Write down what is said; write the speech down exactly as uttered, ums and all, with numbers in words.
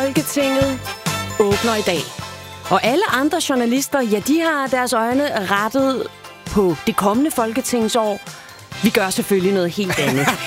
Folketinget åbner i dag. Og alle andre journalister, ja, de har deres øjne rettet på det kommende folketingsår. Vi gør selvfølgelig noget helt andet.